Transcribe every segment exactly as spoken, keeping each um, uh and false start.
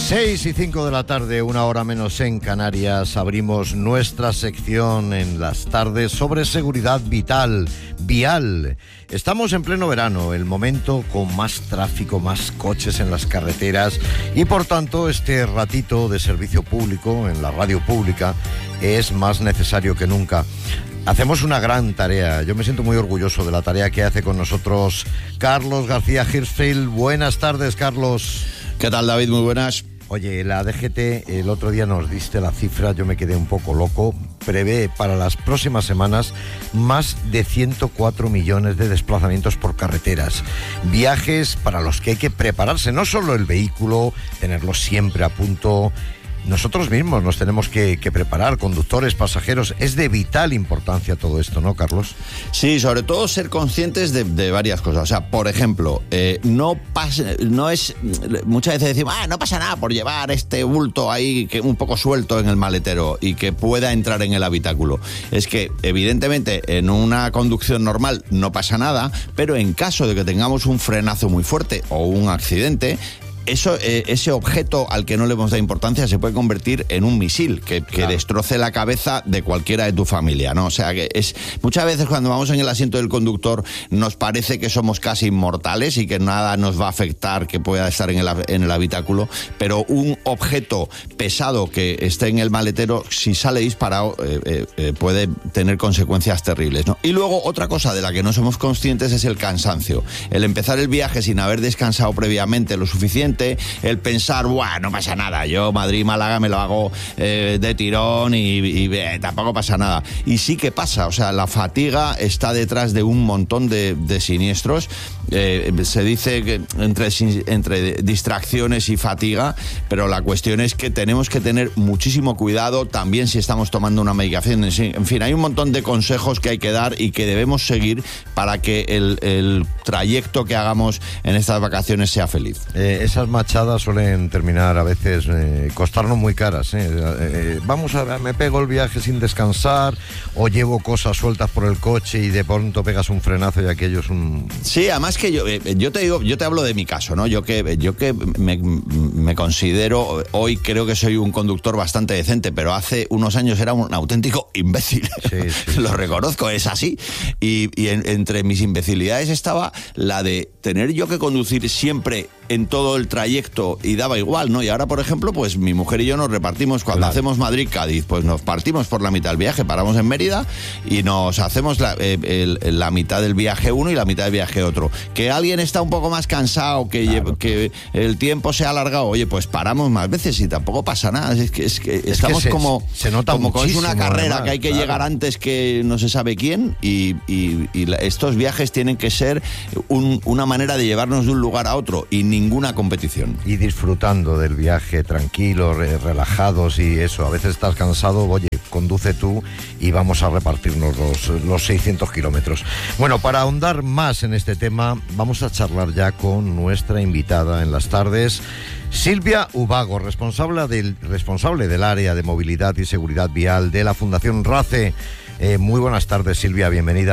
Seis y cinco de la tarde, una hora menos en Canarias, abrimos nuestra sección en las tardes sobre seguridad vital, vial. Estamos en pleno verano, el momento con más tráfico, más coches en las carreteras y por tanto este ratito de servicio público en la radio pública es más necesario que nunca. Hacemos una gran tarea, yo me siento muy orgulloso de la tarea que hace con nosotros Carlos García Hirschfeld. Buenas tardes, Carlos. ¿Qué tal, David? Muy buenas. Oye, la D G T, el otro día nos diste la cifra, yo me quedé un poco loco, prevé para las próximas semanas más de ciento cuatro millones de desplazamientos por carreteras, viajes para los que hay que prepararse, no solo el vehículo, tenerlo siempre a punto. Nosotros mismos nos tenemos que, que preparar, conductores, pasajeros. Es de vital importancia todo esto, ¿no, Carlos? Sí, sobre todo ser conscientes de, de varias cosas. O sea, por ejemplo, eh, no pasa, no es, muchas veces decimos, ah, no pasa nada por llevar este bulto ahí que un poco suelto en el maletero y que pueda entrar en el habitáculo. Es que, evidentemente, en una conducción normal no pasa nada, pero en caso de que tengamos un frenazo muy fuerte o un accidente, Eso, eh, ese objeto al que no le hemos dado importancia se puede convertir en un misil que, que claro. destroce la cabeza de cualquiera de tu familia, ¿no? O sea, que es muchas veces cuando vamos en el asiento del conductor nos parece que somos casi inmortales y que nada nos va a afectar que pueda estar en el, en el habitáculo, pero un objeto pesado que esté en el maletero, si sale disparado, eh, eh, puede tener consecuencias terribles, ¿no? Y luego otra cosa de la que no somos conscientes es el cansancio. El empezar el viaje sin haber descansado previamente lo suficiente, el pensar, buah, no pasa nada, yo Madrid-Málaga me lo hago eh, de tirón y, y eh, tampoco pasa nada. Y sí que pasa, o sea, la fatiga está detrás de un montón de, de siniestros. Eh, se dice que entre, entre distracciones y fatiga, pero la cuestión es que tenemos que tener muchísimo cuidado también si estamos tomando una medicación. En fin, hay un montón de consejos que hay que dar y que debemos seguir para que el, el trayecto que hagamos en estas vacaciones sea feliz. Eh, esas machadas suelen terminar a veces eh, costarnos muy caras. Eh. Eh, vamos a ver, me pego el viaje sin descansar o llevo cosas sueltas por el coche y de pronto pegas un frenazo y aquello es un... Sí, además que yo, yo te digo, yo te hablo de mi caso, ¿no? Yo que, yo que me, me considero, hoy creo que soy un conductor bastante decente, pero hace unos años era un auténtico imbécil. Sí, sí, Lo sí, reconozco, es así. Y, y en, entre mis imbecilidades estaba la de tener yo que conducir siempre en todo el trayecto y daba igual, ¿no? Y ahora, por ejemplo, pues mi mujer y yo nos repartimos, cuando claro. hacemos Madrid-Cádiz, pues nos partimos por la mitad del viaje, paramos en Mérida y nos hacemos la, eh, el, la mitad del viaje uno y la mitad del viaje otro. Que alguien está un poco más cansado, que, claro. que el tiempo se ha alargado, oye, pues paramos más veces y tampoco pasa nada. Es que, es que es estamos que se, como, se nota como con es una carrera además, que hay que claro. llegar antes que no se sabe quién y, y, y la, estos viajes tienen que ser un, una manera de llevarnos de un lugar a otro y ninguna competición. Y disfrutando del viaje, tranquilos, relajados y eso. A veces estás cansado, oye, conduce tú y vamos a repartirnos los, los seiscientos kilómetros. Bueno, para ahondar más en este tema, vamos a charlar ya con nuestra invitada en las tardes, Silvia Ubago, responsable del, responsable del área de movilidad y seguridad vial de la Fundación RACE. Eh, muy buenas tardes, Silvia, bienvenida.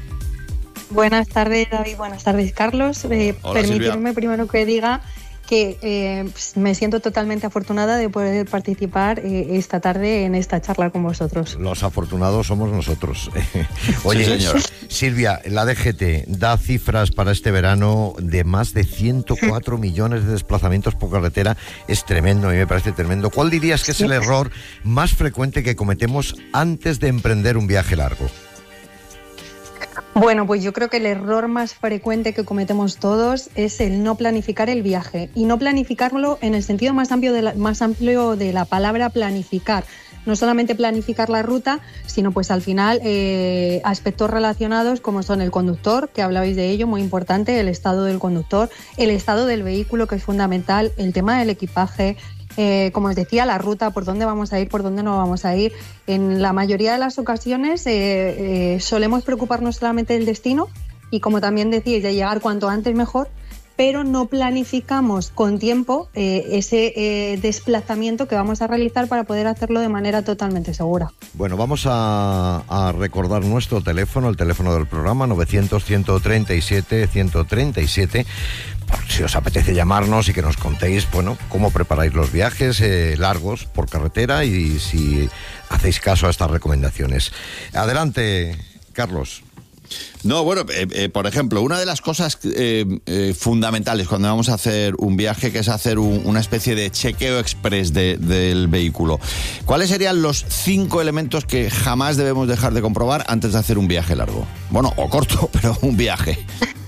Buenas tardes, David. Buenas tardes, Carlos. Eh, Hola, permitirme Silvia. primero que diga que eh, pues me siento totalmente afortunada de poder participar eh, esta tarde en esta charla con vosotros. Los afortunados somos nosotros. Oye, sí, señor. Silvia, la D G T da cifras para este verano de más de ciento cuatro millones de desplazamientos por carretera. Es tremendo, a mí me parece tremendo. ¿Cuál dirías que es el error más frecuente que cometemos antes de emprender un viaje largo? Bueno, pues yo creo que el error más frecuente que cometemos todos es el no planificar el viaje y no planificarlo en el sentido más amplio de la, más amplio de la palabra planificar. No solamente planificar la ruta, sino pues al final eh, aspectos relacionados como son el conductor, que hablabais de ello, muy importante, el estado del conductor, el estado del vehículo, que es fundamental, el tema del equipaje. Eh, como os decía, la ruta, por dónde vamos a ir, por dónde no vamos a ir. En la mayoría de las ocasiones eh, eh, solemos preocuparnos solamente del destino y, como también decíais, de llegar cuanto antes mejor, pero no planificamos con tiempo eh, ese eh, desplazamiento que vamos a realizar para poder hacerlo de manera totalmente segura. Bueno, vamos a, a recordar nuestro teléfono, el teléfono del programa, novecientos, ciento treinta y siete, ciento treinta y siete, si os apetece llamarnos y que nos contéis, bueno, cómo preparáis los viajes eh, largos por carretera y si hacéis caso a estas recomendaciones. Adelante, Carlos. No, bueno, eh, eh, por ejemplo, una de las cosas eh, eh, fundamentales cuando vamos a hacer un viaje, que es hacer un, una especie de chequeo express de, del vehículo. ¿Cuáles serían los cinco elementos que jamás debemos dejar de comprobar antes de hacer un viaje largo? Bueno, o corto, pero un viaje.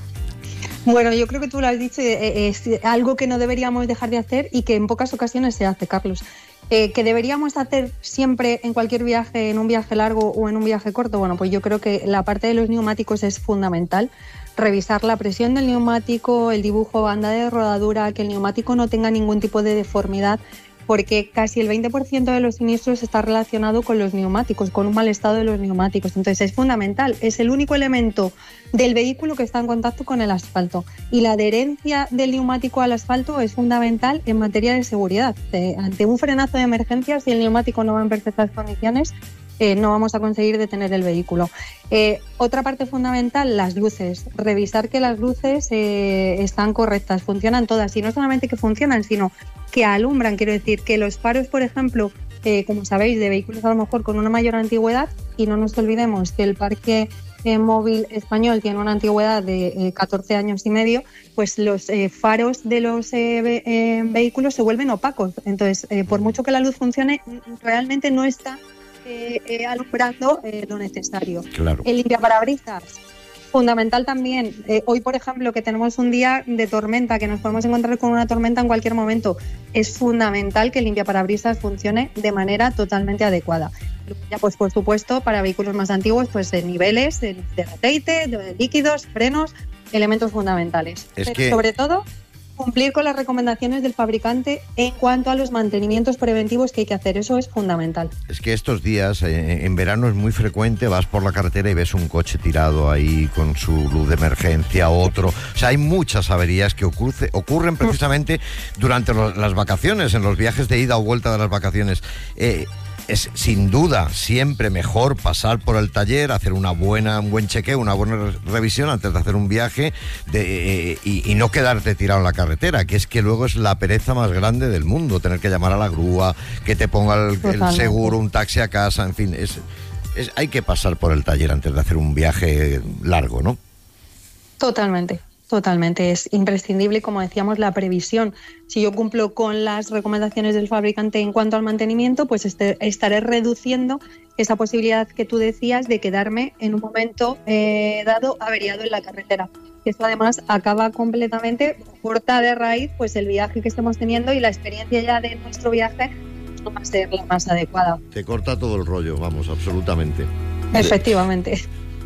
Bueno, yo creo que tú lo has dicho, es algo que no deberíamos dejar de hacer y que en pocas ocasiones se hace, Carlos. Eh, ¿Que deberíamos hacer siempre en cualquier viaje, en un viaje largo o en un viaje corto? Bueno, pues yo creo que la parte de los neumáticos es fundamental. Revisar la presión del neumático, el dibujo, banda de rodadura, que el neumático no tenga ningún tipo de deformidad, porque casi el veinte por ciento de los siniestros está relacionado con los neumáticos, con un mal estado de los neumáticos. Entonces es fundamental, es el único elemento del vehículo que está en contacto con el asfalto. Y la adherencia del neumático al asfalto es fundamental en materia de seguridad. Eh, ante un frenazo de emergencia, si el neumático no va en perfectas condiciones, Eh, no vamos a conseguir detener el vehículo. Eh, otra parte fundamental, las luces. Revisar que las luces eh, están correctas, funcionan todas. Y no solamente que funcionan, sino que alumbran. Quiero decir, que los faros, por ejemplo, eh, como sabéis, de vehículos a lo mejor con una mayor antigüedad, y no nos olvidemos que el parque eh, móvil español tiene una antigüedad de eh, catorce años y medio, pues los eh, faros de los eh, ve- eh, vehículos se vuelven opacos. Entonces, eh, por mucho que la luz funcione, realmente no está Eh, eh, alumbrando eh, lo necesario. Claro. El limpiaparabrisas, fundamental también. Eh, hoy, por ejemplo, que tenemos un día de tormenta, que nos podemos encontrar con una tormenta en cualquier momento, es fundamental que el limpiaparabrisas funcione de manera totalmente adecuada. Ya, pues por supuesto, para vehículos más antiguos, pues de niveles de, de aceite, de líquidos, frenos, elementos fundamentales. Es Pero que... sobre todo, cumplir con las recomendaciones del fabricante en cuanto a los mantenimientos preventivos que hay que hacer. Eso es fundamental. Es que estos días, eh, en verano es muy frecuente, vas por la carretera y ves un coche tirado ahí con su luz de emergencia, otro. O sea, hay muchas averías que ocurre, ocurren precisamente durante lo, las vacaciones, en los viajes de ida o vuelta de las vacaciones. Eh, Es sin duda siempre mejor pasar por el taller, hacer una buena, un buen chequeo, una buena re- revisión antes de hacer un viaje de, eh, y, y no quedarte tirado en la carretera, que es que luego es la pereza más grande del mundo, tener que llamar a la grúa, que te ponga el, el seguro, un taxi a casa, en fin, es, es, hay que pasar por el taller antes de hacer un viaje largo, ¿no? Totalmente. Totalmente, es imprescindible, como decíamos, la previsión. Si yo cumplo con las recomendaciones del fabricante en cuanto al mantenimiento, pues este, estaré reduciendo esa posibilidad que tú decías de quedarme en un momento eh, dado averiado en la carretera. Esto además acaba completamente, corta de raíz, pues el viaje que estemos teniendo y la experiencia ya de nuestro viaje no va a ser la más adecuada. Te corta todo el rollo, vamos, absolutamente. Efectivamente.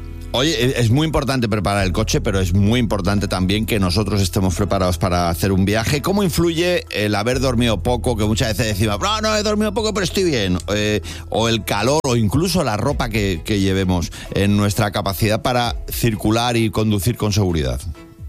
Oye, es muy importante preparar el coche, pero es muy importante también que nosotros estemos preparados para hacer un viaje. ¿Cómo influye el haber dormido poco, que muchas veces decimos, no, no, he dormido poco, pero estoy bien? Eh, o el calor, o incluso la ropa que, que llevemos en nuestra capacidad para circular y conducir con seguridad.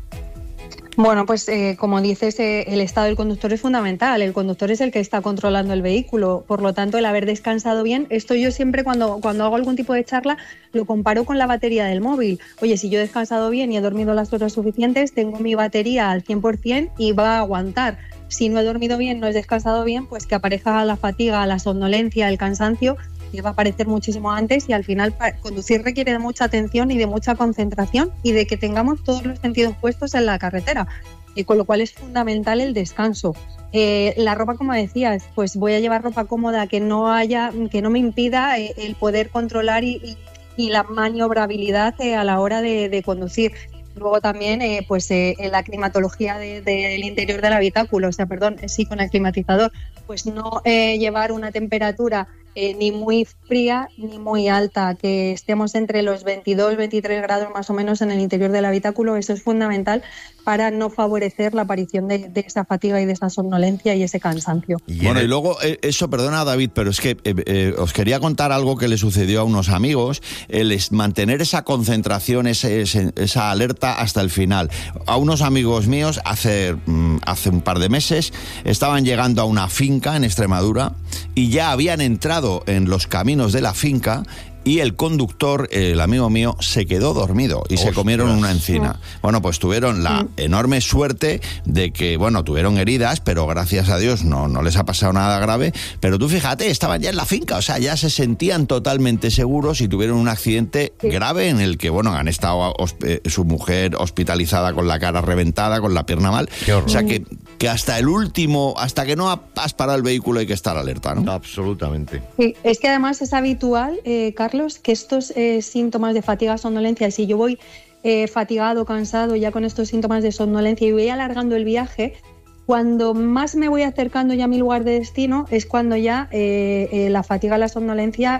Bueno, pues eh, como dices, eh, el estado del conductor es fundamental. El conductor es el que está controlando el vehículo. Por lo tanto, el haber descansado bien, esto yo siempre cuando, cuando hago algún tipo de charla lo comparo con la batería del móvil. Oye, si yo he descansado bien y he dormido las horas suficientes, tengo mi batería al cien por ciento y va a aguantar. Si no he dormido bien, no he descansado bien, pues que aparezca la fatiga, la somnolencia, el cansancio, que va a aparecer muchísimo antes, y al final conducir requiere de mucha atención y de mucha concentración y de que tengamos todos los sentidos puestos en la carretera, y con lo cual es fundamental el descanso. Eh, la ropa, como decías, pues voy a llevar ropa cómoda que no haya, que no me impida eh, el poder controlar y, y, y la maniobrabilidad eh, a la hora de, de conducir. Luego también eh, pues eh, la climatología del de, de interior del habitáculo, o sea, perdón, sí, con el climatizador, pues no eh, llevar una temperatura Eh, ni muy fría ni muy alta, que estemos entre los veintidós, veintitrés grados más o menos en el interior del habitáculo. Eso es fundamental para no favorecer la aparición de, de esa fatiga y de esa somnolencia y ese cansancio. Bueno, y luego eh, eso, perdona David, pero es que eh, eh, os quería contar algo que le sucedió a unos amigos, el es mantener esa concentración, ese, ese, esa alerta hasta el final. A unos amigos míos hace, mm, hace un par de meses estaban llegando a una finca en Extremadura y ya habían entrado en los caminos de la finca y el conductor, el amigo mío, se quedó dormido y Ostras. se comieron una encina. Bueno, pues tuvieron la enorme suerte de que, bueno, tuvieron heridas, pero gracias a Dios no, no les ha pasado nada grave. Pero tú fíjate, estaban ya en la finca, o sea, ya se sentían totalmente seguros y tuvieron un accidente sí. grave en el que, bueno, han estado hosp- su mujer hospitalizada con la cara reventada, con la pierna mal. O sea, que, que hasta el último, hasta que no has parado el vehículo hay que estar alerta, ¿no? Absolutamente. Sí, es que además es habitual, eh, Carlos, que estos eh, síntomas de fatiga, somnolencia, si yo voy eh, fatigado, cansado, ya con estos síntomas de somnolencia y voy alargando el viaje, cuando más me voy acercando ya a mi lugar de destino es cuando ya eh, eh, la fatiga, la somnolencia,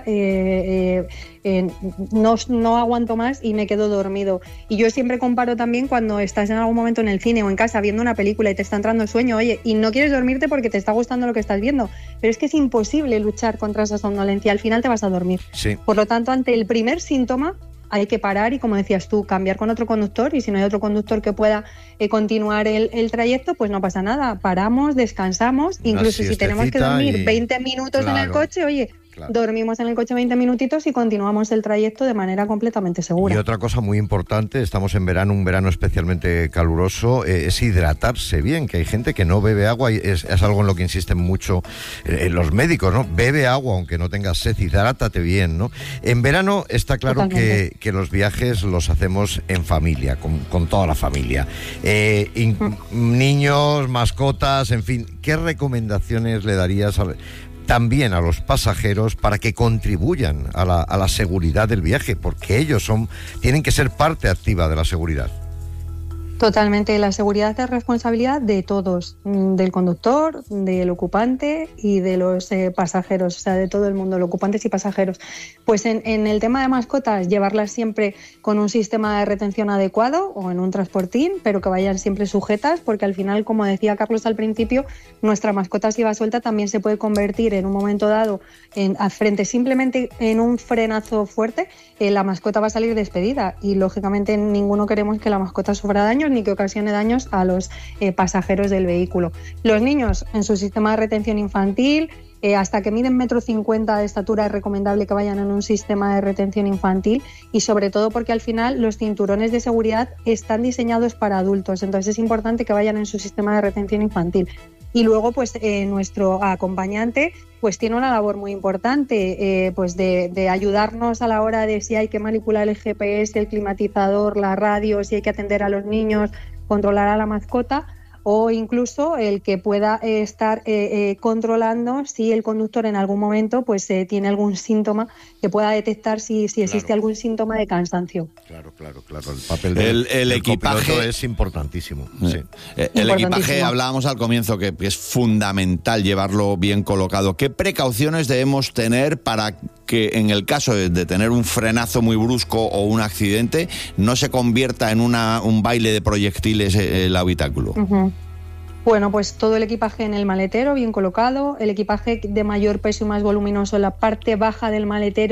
eh, eh, eh, no, no aguanto más y me quedo dormido. Y yo siempre comparo también cuando estás en algún momento en el cine o en casa viendo una película y te está entrando el sueño, oye, y no quieres dormirte porque te está gustando lo que estás viendo, pero es que es imposible luchar contra esa somnolencia, al final te vas a dormir. Sí. Por lo tanto, ante el primer síntoma hay que parar y, como decías tú, cambiar con otro conductor, y si no hay otro conductor que pueda eh, continuar el, el trayecto, pues no pasa nada, paramos, descansamos, Una incluso si tenemos que dormir y... veinte minutos claro, en el coche, oye, claro. dormimos en el coche veinte minutitos y continuamos el trayecto de manera completamente segura. Y otra cosa muy importante, estamos en verano, un verano especialmente caluroso, eh, es hidratarse bien, que hay gente que no bebe agua y es, es algo en lo que insisten mucho eh, los médicos, ¿no? Bebe agua aunque no tengas sed, hidrátate bien, ¿no? En verano está claro que, que los viajes los hacemos en familia, con, con toda la familia. Eh, in, mm. Niños, mascotas, en fin, ¿qué recomendaciones le darías a... también a los pasajeros para que contribuyan a la, a la seguridad del viaje, porque ellos son tienen que ser parte activa de la seguridad? Totalmente, la seguridad es responsabilidad de todos, del conductor, del ocupante y de los eh, pasajeros, o sea, de todo el mundo, los ocupantes y pasajeros. Pues en, en el tema de mascotas, llevarlas siempre con un sistema de retención adecuado o en un transportín, pero que vayan siempre sujetas, porque al final, como decía Carlos al principio, nuestra mascota, si va suelta, también se puede convertir en un momento dado en, a frente simplemente en un frenazo fuerte, eh, la mascota va a salir despedida y lógicamente ninguno queremos que la mascota sufra daños ni que ocasione daños a los eh, pasajeros del vehículo. Los niños en su sistema de retención infantil, eh, hasta que miden metro cincuenta de estatura es recomendable que vayan en un sistema de retención infantil, y sobre todo porque al final los cinturones de seguridad están diseñados para adultos, entonces es importante que vayan en su sistema de retención infantil. Y luego, pues eh, nuestro acompañante pues tiene una labor muy importante, eh, pues de, de ayudarnos a la hora de si hay que manipular el G P S, el climatizador, la radio, si hay que atender a los niños, controlar a la mascota, o incluso el que pueda eh, estar eh, eh, controlando si el conductor en algún momento pues eh, tiene algún síntoma, que pueda detectar si, si existe claro. algún síntoma de cansancio. Claro, claro, claro. El papel del, el, el del equipaje es importantísimo. Sí. Eh, el equipaje, hablábamos al comienzo que es fundamental llevarlo bien colocado. ¿Qué precauciones debemos tener para que en el caso de, de tener un frenazo muy brusco o un accidente no se convierta en una, un baile de proyectiles el habitáculo? Uh-huh. Bueno, pues todo el equipaje en el maletero bien colocado, el equipaje de mayor peso y más voluminoso en la parte baja del maletero